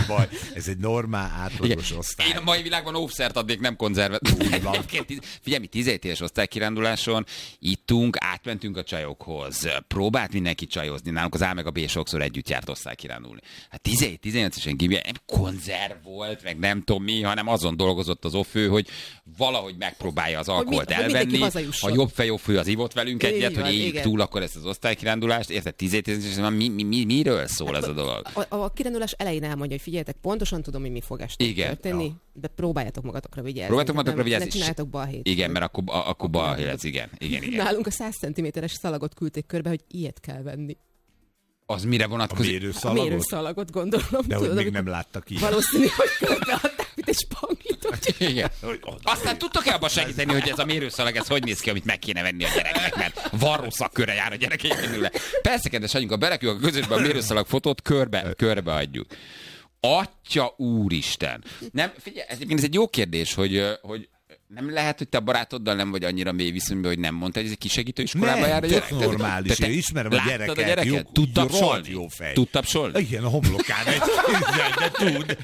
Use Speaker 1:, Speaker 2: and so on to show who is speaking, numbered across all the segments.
Speaker 1: baj. Ez egy normál, átlagos osztály.
Speaker 2: Én a mai világban óvszert adnék, nem konzervet. Figyelj, mi 17 éves osztálykiránduláson ittunk, átmentünk a csajokhoz. Próbált mindenki csajozni. Nálunk az A meg a B sokszor együtt járt osztálykirándulni. Hát 17-18 esen nem konzerv volt, meg nem tudom mi, hanem azon dolgozott az ofő, hogy valahogy megpróbálja az alkoholt elvenni. Ha jobb fő az ivott velünk egyet, hogy éljük túl akkor ezt az osztálykirándulást. Érted? 17 esen miről szól ez a dolog?
Speaker 3: A kirándulás elején elmondja, hogy figyeljetek, pontosan tudom, hogy mi fog este történni, de próbáljátok magatokra vigyázni.
Speaker 2: Próbáltok magatokra vigyázni.
Speaker 3: Ne csináljátok balhét.
Speaker 2: Igen, mert akkor balhé lesz, igen.
Speaker 3: Nálunk a 100 cm-es szalagot küldték körbe, hogy ilyet kell venni.
Speaker 2: Az mire vonatkozik?
Speaker 1: A
Speaker 3: mérőszalagot gondolom.
Speaker 1: De hogy még nem láttak ilyet.
Speaker 3: Valószínű, hogy körbeadták, mint egy spanglitot.
Speaker 2: Igen. Aztán tudtok-e abban segíteni, hogy ez a mérőszalag, ez hogy néz ki, amit meg kéne venni a gyereknek, mert varró szakköre jár a gyerekeink belőle. Persze, kedves anyunk, ha berakjuk a közösbe a mérőszalag fotót, körbe adjuk. Atya úristen! Nem, figyelj, ez egy jó kérdés, hogy nem lehet, hogy te a barátoddal nem vagy annyira mély viszonyban, hogy nem mondta, hogy ez egy kisegítő iskolába jár a gyerek?
Speaker 1: Nem, normális. Én ismerem a gyereket.
Speaker 2: Tud tapsolni?
Speaker 1: Jó fej.
Speaker 2: Tud tapsolni?
Speaker 1: Igen, a homlokán egy de tud.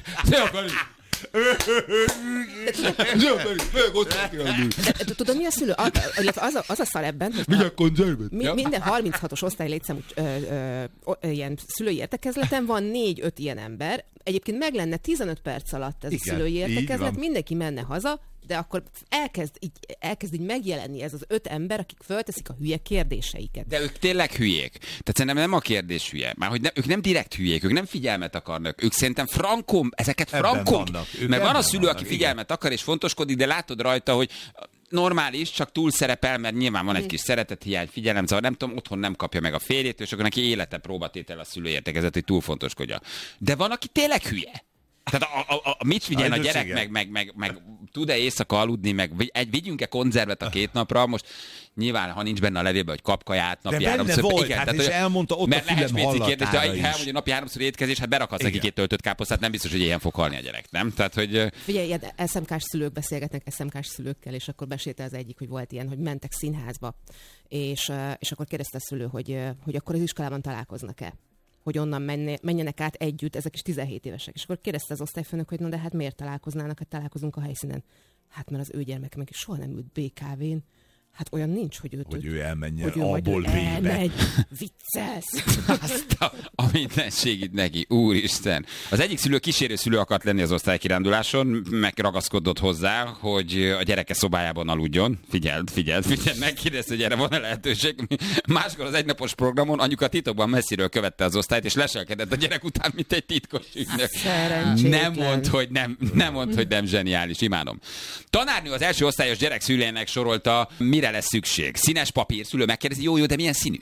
Speaker 3: Tudod, mi a szülő? Az a szar ebben, hogy minden 36-os osztálylétszámú ilyen szülői értekezleten van 4-5 ilyen ember. Egyébként meg lenne 15 perc alatt ez a szülői értekezlet, mindenki menne haza, de akkor elkezd így megjelenni ez az 5 ember, akik fölteszik a hülye kérdéseiket.
Speaker 2: De ők tényleg hülyék. Tehát szerintem nem a kérdés hülye. Már hogy ők nem direkt hülyék, ők nem figyelmet akarnak. Ők szerintem ezeket frankom. Mert van a szülő, aki figyelmet akar és fontoskodik, de látod rajta, hogy normális, csak túl szerepel, mert nyilván van egy kis szeretethiány, figyelemzavar, nem tudom, otthon nem kapja meg a férjét, és akkor neki élete próbatétel a szülő értekezett, hogy túl fontoskodja. De van, aki tényleg hülye. Tehát mit figyeljen a gyerek, meg tud-e éjszaka aludni, meg vigyünk-e konzervet a 2 napra, most nyilván, ha nincs benne a levélben, hogy kap kaját napi 3-szor.
Speaker 1: De benne volt, igen, hát és elmondta ott a fülem hallatára is.
Speaker 2: Mert hogy napi 3-szor étkezés, hát berakhatsz neki 2 töltött káposztát, nem biztos, hogy ilyen fog halni a gyerek, nem? Tehát, hogy...
Speaker 3: Figyelj, ilyen SMK-s szülők beszélgetnek SMK-s szülőkkel, és akkor mesélte az egyik, hogy volt ilyen, hogy mentek színházba, és akkor kérdezte a szülő, hogy akkor az iskolában találkoznak-e, hogy onnan menjenek át együtt, ezek is 17 évesek. És akkor kérdezte az osztályfőnök, hogy no, de hát miért találkoznának, hát találkozunk a helyszínen. Hát mert az ő gyermeke meg soha nem ült BKV-n. Hát olyan nincs, hogy
Speaker 1: ő elmenjen A-ból B-be.
Speaker 3: Viccelsz.
Speaker 2: Azt a mindenségit neki, úristen. Az egyik szülő kísérő szülő akart lenni az osztálykiránduláson, megragaszkodott hozzá, hogy a gyereke szobájában aludjon. Figyeld, megkérdezte, hogy erre van-e lehetőség. Máskor az egynapos programon anyuka titokban messziről követte az osztályt, és leselkedett a gyerek után, mint egy titkos ügynök. Nem mondd, hogy nem zseniális, imádom. Tanárnő az első osztályos gyerek szülőjének sorolta, mire lesz szükség. Színes papír, szülő megkérdezi, jó, de milyen színű?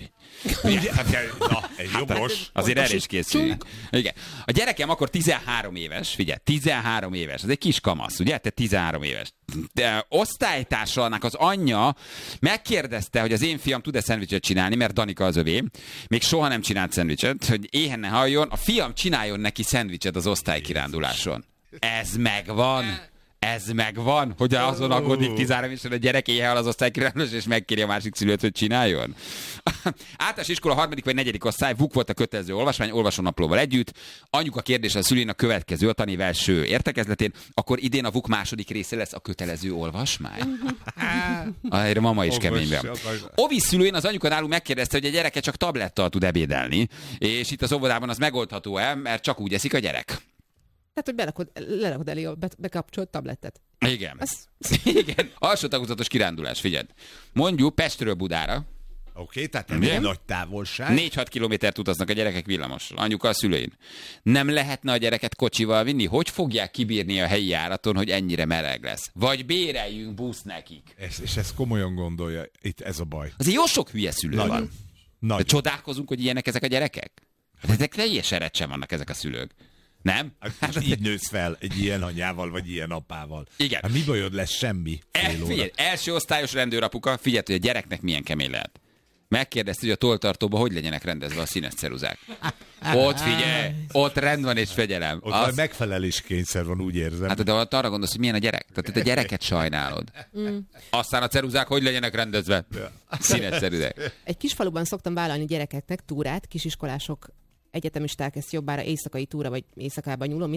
Speaker 1: Egy jobbos.
Speaker 2: Azért erre is készüljünk. Igen. A gyerekem akkor 13 éves, figyelj, 13 éves, ez egy kis kamasz, ugye? Te 13 éves. De osztálytársának az anyja megkérdezte, hogy az én fiam tud-e szendvicset csinálni, mert Danika az övé. Még soha nem csinált szendvicset, hogy éhen ne halljon, a fiam csináljon neki szendvicset az osztálykiránduláson. Ez megvan, hogy azon aggódik 13 évesen a gyerek éjjel az osztálykiránduláson, és megkéri a másik szülőt, hogy csináljon. Általános iskola 3. vagy 4. osztály, VUK volt a kötelező olvasmány, olvasónaplóval együtt. Anyuka kérdése a szülén a következő, a tanév első értekezletén, akkor idén a VUK második része lesz a kötelező olvasmány. Erre mama is keményben. Ovi szülőn az anyuka nálunk megkérdezte, hogy a gyereke csak tablettal tud ebédelni, és itt az óvodában az megoldható-e, mert csak úgy eszik a gyerek.
Speaker 3: Tehát, hogy lerakod elé a bekapcsolt tabletet.
Speaker 2: Igen. Igen. Alsó tagozatos kirándulás, figyeld. Mondjuk Pestről Budára.
Speaker 1: Oké, tehát nem egy nagy távolság.
Speaker 2: 4-6 kilométert utaznak a gyerekek villamossal. Anyuka a szülein. Nem lehetne a gyereket kocsival vinni? Hogy fogják kibírni a helyi járaton, hogy ennyire meleg lesz? Vagy béreljünk busz nekik?
Speaker 1: És ezt komolyan gondolja. Itt ez a baj.
Speaker 2: Azért jó sok hülye szülő van. De csodálkozunk, hogy ilyenek ezek a gyerekek? Hát ezek teljes erecsen vannak ezek a szülők. Nem?
Speaker 1: Hát így nősz fel egy ilyen anyával, vagy ilyen apával.
Speaker 2: Igen.
Speaker 1: Hát mi bajod lesz? Semmi.
Speaker 2: Figyelj, első osztályos rendőrapuka, figyelj, hogy a gyereknek milyen kemény lehet. Megkérdezte, hogy a tolltartóban hogy legyenek rendezve a színes ceruzák. Ott figyelj, ott rend van és fegyelem.
Speaker 1: Ott megfeleléskényszer van, úgy érzem.
Speaker 2: Hát de ott arra gondolsz, hogy milyen a gyerek? Tehát a gyereket sajnálod. Aztán a ceruzák hogy legyenek rendezve? Színes ceruzák.
Speaker 3: Egy kis faluban szoktam vállalni gyerekeknek túrát, kisiskolások, egyetemisták, ezt jobbára éjszakai túra, vagy éjszakában nyúlom,